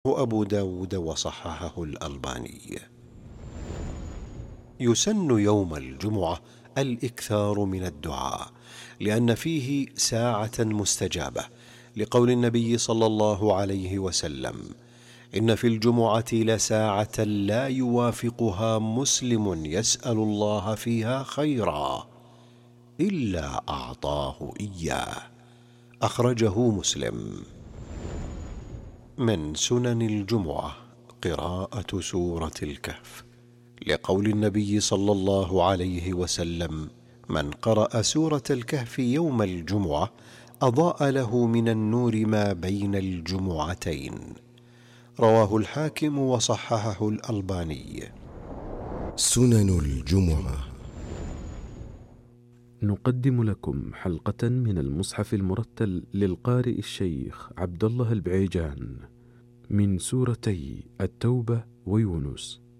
أبو داود وصححه الألباني. يسن يوم الجمعة الإكثار من الدعاء، لأن فيه ساعة مستجابة، لقول النبي صلى الله عليه وسلم: إن في الجمعة لساعة لا يوافقها مسلم يسأل الله فيها خيرا إلا أعطاه إياه. أخرجه مسلم. من سنن الجمعة قراءة سورة الكهف، لقول النبي صلى الله عليه وسلم: من قرأ سورة الكهف يوم الجمعة أضاء له من النور ما بين الجمعتين. رواه الحاكم وصححه الألباني. سنن الجمعة. نقدم لكم حلقة من المصحف المرتل للقارئ الشيخ عبد الله البعيجان من سورتي التوبة ويونس.